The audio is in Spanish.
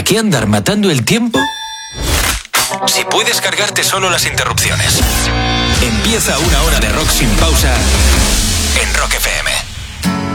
qué andar matando el tiempo si puedes cargarte solo las interrupciones? Empieza una hora de rock sin pausa